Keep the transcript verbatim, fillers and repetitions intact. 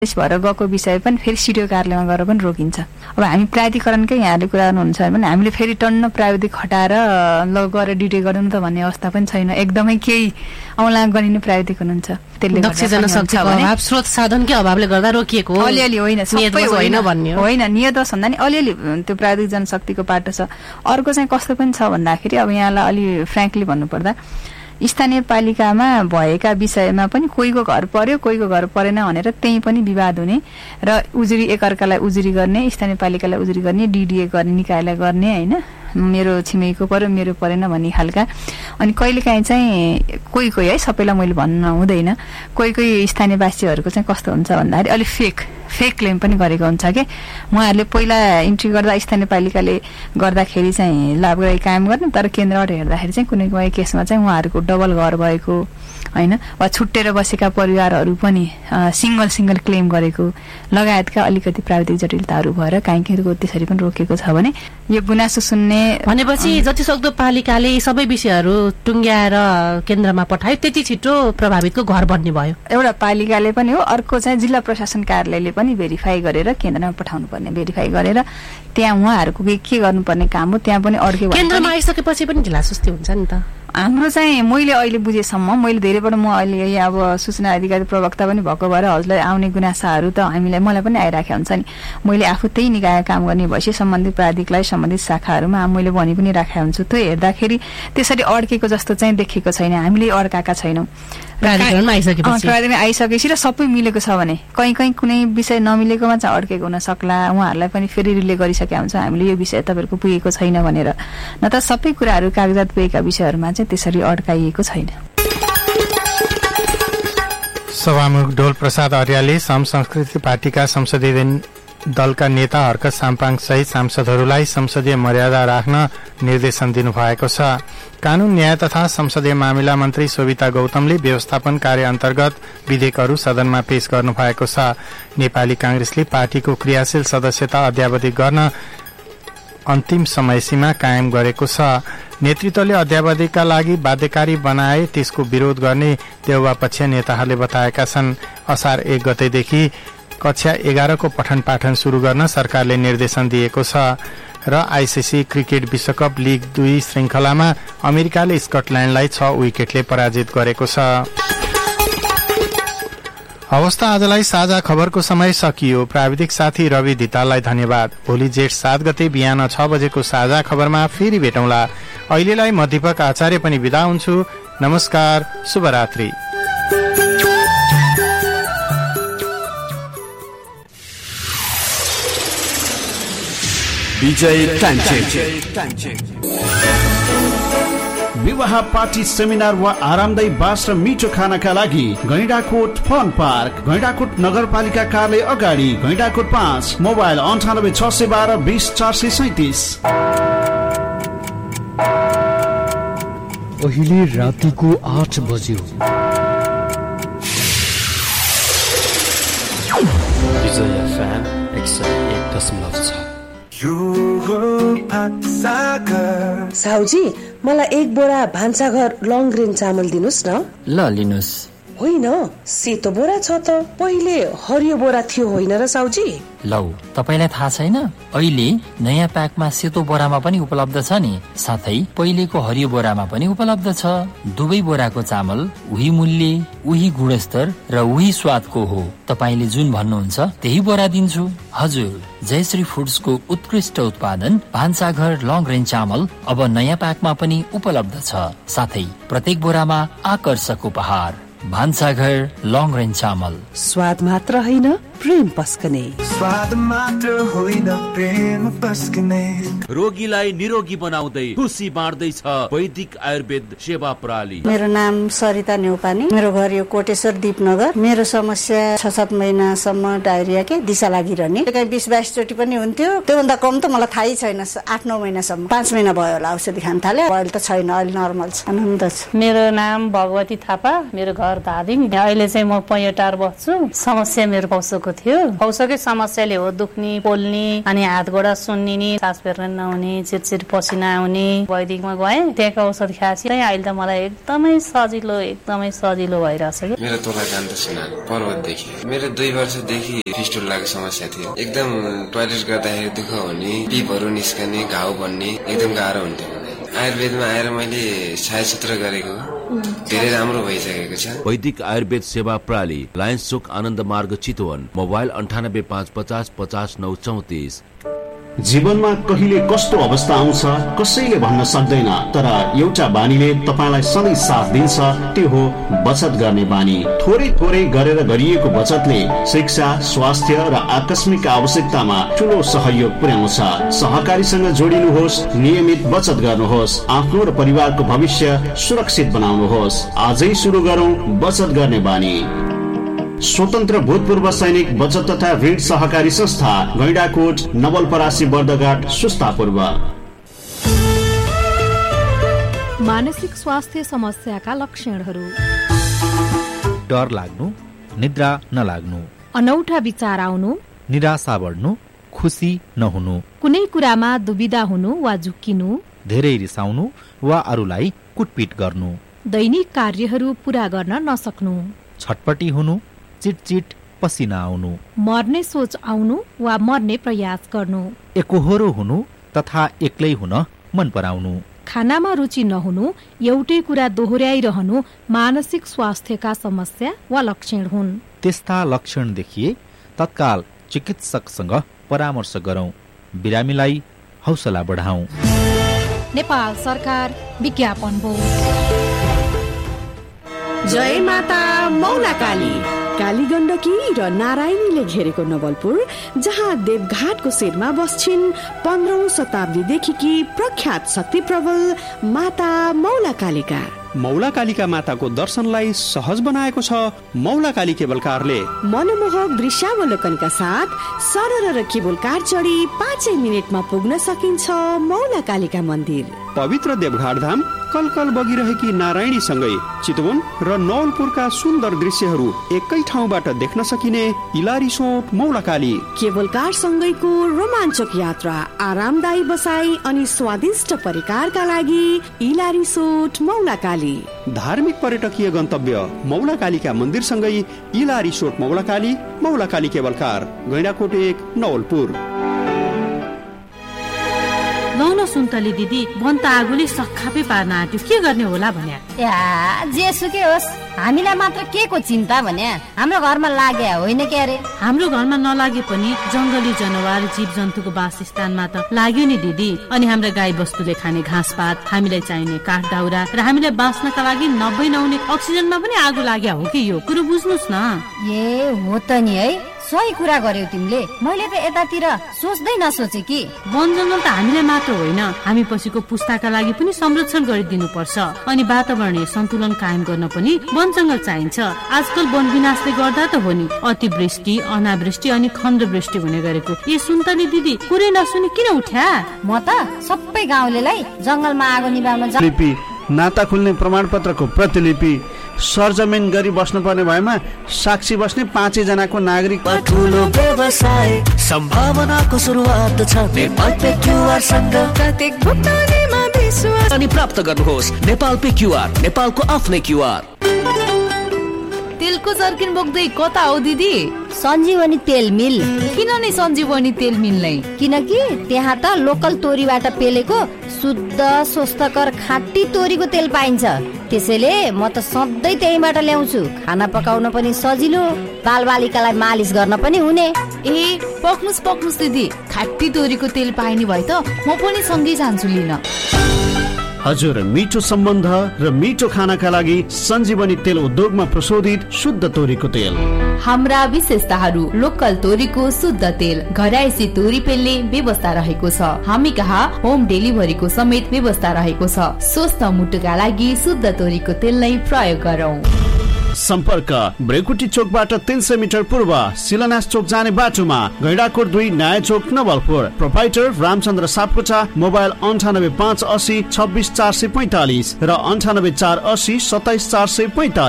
भएर गएको विषय पनि फेरि सिडिओ कार्यालयमा गएर पनि रोकिन्छ। अब हामी प्राधिकरणकै यहाँले कुरा गर्नुहुन्छ भने हामीले फेरि टन्न प्राविधिक हटाएर ल गएर ड्युटी गर्नु त भन्ने अवस्था पनि छैन। एकदमै केही औँला गरिने प्राविधिक हुनुहुन्छ, त्यसले दक्ष जनशक्तिको अभाव, स्रोत साधनकै अभावले गर्दा रोकिएको हो। अलिअलि होइन, सबै होइन भन्ने होइन, नियत भन्दा नि अलिअलि त्यो प्राविधिक जनशक्तिको पाटो छ। अर्को चाहिँ कस्तो पनि छ भन्दाखेरि अब यहाँलाई अलि फ्रेङ्कली भन्नुपर्दा स्थानीय पालिकामा भएका विषयमा पनि कोहीको घर पर्यो कोहीको घर परेन भनेर त्यही पनि विवाद हुने र उजुरी एकअर्कालाई उजुरी गर्ने, स्थानीय पालिकालाई उजुरी गर्ने, डिडिए गर्ने, निकायलाई गर्ने, होइन मेरो छिमेकीको पर्यो मेरो परेन भन्ने खालका। अनि कहिलेकाहीँ चाहिँ कोही कोही है, सबैलाई मैले भन्न हुँदैन, कोही कोही स्थानीयवासीहरूको चाहिँ कस्तो हुन्छ भन्दाखेरि अलिक फेक फेक क्लेम पनि गरेको हुन्छ कि उहाँहरूले पहिला इन्ट्री गर्दा स्थानीय पालिकाले गर्दाखेरि चाहिँ लाभग्राही कायम गर्ने, तर केन्द्रबाट हेर्दाखेरि चाहिँ कुनै कुनै केसमा चाहिँ उहाँहरूको डबल घर भएको होइन, वा छुट्टेर बसेका परिवारहरू पनि सिङ्गल सिङ्गल क्लेम गरेको लगायतका अलिकति प्राविधिक जटिलताहरू भएर काहीँ कहीँको त्यसरी पनि रोकेको छ भने यो गुनासो सुन्ने भनेपछि जति सक्दो पालिकाले सबै विषयहरू टुङ्ग्याएर केन्द्रमा पठायो, त्यति छिटो प्रभावितको घर बन्ने भयो। एउटा पालिकाले पनि हो, अर्को चाहिँ जिल्ला प्रशासन कार्यालयले पनि भेरिफाई गरेर केन्द्रमा पठाउनु पर्ने, भेरिफाई गरेर त्यहाँ उहाँहरूको के गर्नुपर्ने काम हो त्यहाँ पनि अड्के। केन्द्रमा आइसकेपछि पनि ढिलासुस्ती हुन्छ नि त। हाम्रो चाहिँ मैले अहिले बुझेसम्म, मैले धेरैबाट म अहिले अब सूचना अधिकारी प्रवक्ता पनि भएको भएर हजुरलाई आउने गुनासाहरू त हामीलाई मलाई पनि आइराखेको हुन्छ नि। मैले आफू त्यही निकाय काम गर्ने भएपछि सम्बन्धित प्राधिकलाई सम्बन्धित शाखाहरूमा मैले भनि पनि राखेको हुन्छु। त्यो हेर्दाखेरि त्यसरी अड्केको जस्तो चाहिँ देखेको छैन, हामीले अड्काएका छैनौँ। प्राधिकरणमा आइसकेपछि प्राधिकरणमा आइसकेपछि र सबै मिलेको छ भने कहीँ कहीँ कुनै विषय नमिलेकोमा चाहिँ अड्केको हुन सक्ला, उहाँहरूलाई पनि फेरि रिले गरिसकेका हुन्छ हामीले यो विषय तपाईँहरूको पुगेको छैन भनेर, न त सबै कुराहरू कागजात पुगेका विषयहरूमा चाहिँ त्यसरी अड्काइएको छैन। सभामुख डोल प्रसाद अर्यालले सम संस्कृति पार्टीका संसदीय दलका नेता हर्क साम्पाङ सहित सांसदहरूलाई संसदीय मर्यादा राख्न निर्देशन दिनुभएको छ। कानून न्याय तथा संसदीय मामिला मन्त्री शोभिता गौतमले व्यवस्थापन कार्य अन्तर्गत विधेयकहरू सदनमा पेश गर्नु भएको छ। नेपाली कांग्रेसले पार्टीको क्रियाशील सदस्यता अद्यावधि गर्न अन्तिम समयसीमा कायम गरेको छ। नेतृत्वले अद्यावधिका लागि बाध्यकारी बनाए त्यसको विरोध गर्ने देउवा पक्षीय नेताहरूले बताएका छन्। असार एक गतेदेखि कक्षा एघारको पठन पाठन शुरू गर्न सरकारले निर्देशन दिएको छ र आईसीसी क्रिकेट विश्वकप लीग दुई श्रृंखलामा अमेरिकाले स्कटल्याण्डलाई छ विकेटले पराजित गरेको छ। अवस्था आजलाई साझा खबरको समय सकियो। प्राविधिक साथी रवि धिताललाई धन्यवाद। भोलि जेठ सात गते बिहान छ बजेको साझा खबरमा फेरि भेटौँला। अहिलेलाई म दीपक आचार्य पनि बिदा हुन्छु। नमस्कार, शुभरात्रि। विजय टान्चे विवाह पार्टी सेमिनार वा आरामदायी बास र मिठो खानाका लागि गैंडाकोट फन पार्क, गैंडाकोट नगरपालिका कार्यालय अगाडि, गैंडाकोट पाँच, मोबाइल अन्ठानब्बे छ सय बाह्र बीस चार सय सैतिस। अहिले रातिको आठ बज्यो। विजय एफएम एक सय एक दशमलव छ। साउजी, मलाई एक बोरा भान्साघर लङ ग्रेन चामल दिनुस् न। ल लिनुस्। होइन, सेतो बोरा छ त, पहिले हरियो बोरा थियो होइन र साउजी? लौ, तपाईलाई थाहा छैन? अहिले नयाँ प्याकमा सेतो बोरामा पनि उपलब्ध छ नि, साथै पहिलेको हरियो बोरामा पनि उपलब्ध छ। दुवै बोराको चामल उही मूल्य, उही गुणस्तर र उही स्वादको हो। तपाईले जुन भन्नुहुन्छ त्यही बोरा दिन्छु। हजुर, जयश्री फुड्सको उत्कृष्ट उत्पादन भान्साघर लङ रेन्ज चामल अब नयाँ प्याकमा पनि उपलब्ध छ, साथै प्रत्येक बोरामा आकर्षक उपहार। भान्साघर लङ रेन्ज चामल, स्वाद मात्र होइन प्रेम पस्कने। स्वाद मात्र होइन प्रेम पस्कने। रोगीलाई निरोगी बनाउँदै खुसी बाँड्दैछ वैदिक आयुर्वेद सेवा प्रणाली। मेरो नाम सरिता न्यौपानी, मेरो घर यो कोटेश्वर दीपनगर। मेरो समस्या छ सात महिनासम्म डायरिया के दिशा लागिरहने, कहीँ बिस बाइस चोटि पनि हुन्थ्यो। त्योभन्दा कम त मलाई थाहै छैन। आठ नौ महिनासम्म, पाँच महिना भयो होला औषधि खान थाले। अहिले त छैन, अहिले नर्मल छ, आनन्द छ। मेरो नाम भगवती थापा, मेरो घर धादिङ। अहिले चाहिँ म पैँटार बस्छु। समस्या मेरो पौसोको भएको थियो। औषकै समस्याले हो दुख्ने, पोल्ने, अनि हात गोडा सुन्निने, सास फेर्न नहुने, चिरचिर पसिना आउने। वैदिकमा गएँ, त्यहाँको औषध खाएपछि अहिले त मलाई एकदमै सजिलो एकदमै सजिलो भइरहेछ कि। मेरो तोला जान्द सुना पर्वतदेखि मेरो दुई वर्षदेखि फिस्टुलाको समस्या थियो। एकदम टोयलेट गर्दाखेरि दुःख हुने, पिपहरू निस्कने, घाउ बन्ने एकदम गाह्रो हुन्थ्यो। आयुर्वेदमा आएर मैले छायासूत्र गरेको धेरै राम्रो भइसकेको छ। वैदिक आयुर्वेद सेवा प्रणाली, लायन्स चोक, आनन्द मार्ग, चितवन। मोबाइल अन्ठानब्बे पाँच पचास पचास नौ चौतिस। जीवनमा कहिले कस्तो अवस्था आउँछ कसैले भन्न सक्दैन, तर एउटा बानीले तपाईलाई सधैँ साथ दिन्छ, त्यो हो बचत गर्ने बानी। थोरै थोरै गरेर गरिएको बचतले शिक्षा, स्वास्थ्य र आकस्मिक आवश्यकतामा ठूलो सहयोग पुर्याउँछ। सहकारीसँग जोडिनुहोस्, नियमित बचत गर्नुहोस्, आफ्नो र परिवारको भविष्य सुरक्षित बनाउनुहोस्। आजै सुरु गरौं बचत गर्ने बानी। स्वतन्त्र भूतपूर्व सैनिक बचत तथा ऋण सहकारी संस्था, गैंडाकोट, नवलपरासी, बर्दघाट, सुस्तापूर्व। मानसिक स्वास्थ्य समस्याका लक्षणहरू: डर लाग्नु, निद्रा नलाग्नु, अनौठा विचार आउनु, निराशा बढ्नु, खुसी नहुनु, कुनै कुरामा दुविधा हुनु वा झुक्किनु, धेरै रिसाउनु वा अरूलाई कुटपिट गर्नु, दैनिक कार्यहरू पूरा गर्न नसक्नु, छटपटी हुनु, चिटचिट पसिना आउनु, मर्ने सोच आउनु वा मर्ने प्रयास गर्नु, एकोहोरो हुनु तथा एक्लै हुन मन पराउनु, खानामा रुचि नहुनु, एउटै कुरा दोहोर्याइरहनु मानसिक स्वास्थ्यका समस्या वा लक्षण हुन्। त्यस्ता लक्षण देखिए तत्काल चिकित्सकसँग परामर्श गरौं, बिरामीलाई हौसला बढाउँ। नेपाल सरकार विज्ञापन हो। जय माता मौलाकाली। काली गण्डकी र नारायणीले घेरेको नवलपुर, जहाँ देवघाटको शिरमा बस्छिन् पन्ध्रौं शताब्दीदेखि प्रख्यात शक्ति प्रबल माता मौलाकालीका। मौलाकालीका माताको दर्शनलाई सहज बनाएको छ मौलाकाली केबल कारले। मनमोहक दृश्यावलोकनका साथ सरल र केबल कार चढी पाँचै मिनटमा पुग्न सकिन्छ मौलाकालीका मन्दिर। पवित्र देवघाट धाम कलकल बगिरहेकी नारायणीसँगै चितवन र नवलपुरका सुन्दर दृश्यहरू एकै ठाउँबाट देख्न सकिने इलारिसोट मौलाकाली। केबल कार सँगैको रोमाञ्चक यात्रा, आरामदायी बसाई अनि स्वादिष्ट परिकारका लागि इलारिसोट मौलाकाली। धार्मिक पर्यटकीय गन्तव्य मौलाकालीका मन्दिरसँगै इलारिसोट मौलाकाली, मौलाकाली केबल कार, गैंडाकोट एक, नवलपुर। लौ न सुन्तली दिदी, वन त आगोले सखापै पार्न आँट्यो, के गर्ने होला भन्या। या जेसुकै होस्, हामीलाई मात्र के को चिन्ता भन्या, हाम्रो घरमा लागे होइन के अरे। हाम्रो घरमा नलागे पनि जंगली जनावर जीव जन्तुको वासस्थानमा त लाग्यो नि दिदी। अनि हाम्रा गाई बस्तुले खाने घाँसपात, हामीलाई चाहिने काठ दाउरा र हामीलाई बाँच्नका लागि नब्बे नहुने अक्सिजनमा पनि आगो लाग्या हो कि, यो कुरो बुझ्नुस् न। ए हो त नि है, सही कुरा गर्यौ तिमीले। मैले त यतातिर सोच्दै नसोचे कि वन जंगल त हामीलाई मात्र होइन, हामी पछिको पुस्ताका लागि पनि संरक्षण गरिदिनु पर्छ। अनि वातावरणीय सन्तुलन कायम गर्न पनि वन जंगल चाहिन्छ। आजकल वन विनाशले गर्दा त हो नि अतिवृष्टि, अनावृष्टि अनि खण्डवृष्टि हुने गरेको। ए सुन्तली दिदी, कुरै नसुनि किन उठ्या? म त सबै गाउँलेलाई जंगलमा आगो निभाउन लिपि, नाता खुल्ने प्रमाणपत्रको प्रतिलिपि, सरजमिन गरी बस्नुपर्ने भएमा साक्षी बस्ने पाँचै जनाको नागरिक। ठुलो व्यवसाय सम्भावनाको सुरुवात छ नेपाल पे क्यूआर सँग। प्रत्येक भुक्तानीमा विश्वास अनि प्राप्त गर्नुहोस् नेपाल पे क्यूआर, नेपालको आफ्नै क्यूआर। तेलको जर्किन बोक्दै कता हो दिदी? सञ्जीवनी तेल मिल। किन नै सञ्जीवनी तेल मिल नै? किनकि त्यहाँ त लोकल तोरीबाट पेलेको शुद्ध स्वस्थकर खाँटी तोरीको तेल पाइन्छ। त्यसैले म त सधैँ त्यहीबाट ल्याउँछु। खाना पकाउन पनि सजिलो, बालबालिकालाई मालिस गर्न पनि हुने। ए पक्नुस् पक्नुस् दिदी, खाँटी तोरीको तेल पाइने भए त म पनि सँगै जान्छु लिन। हजुर, मिठो सम्बन्ध र मिठो खानाका लागि सञ्जीवनी तेल उद्योगमा प्रशोधित शुद्ध तोरीको तेल। हाम्रा विशेषताहरू: लोकल तोरीको शुद्ध तेल, घरायसी तोरी पेल्ने व्यवस्था रहेको छ। हामी कहाँ होम डेलिभरीको समेत व्यवस्था रहेको छ। स्वस्थ मुटुका लागि शुद्ध तोरीको तेल नै प्रयोग गरौँ। सम्पर्क ब्रेकुटी चोकबाट तीन सय मिटर पूर्व शिलान्यास चोक जाने बाटोमा, गैंडाकोट दुई, नयाँ चोक, नवलपुर। प्रोपाइटर रामचन्द्र सापकोटा। मोबाइल अन्ठानब्बे पाँच असी छब्बिस चार सय पैंतालिस र अन्ठानब्बे चार असी सत्ताइस चार सय पैंतालिस।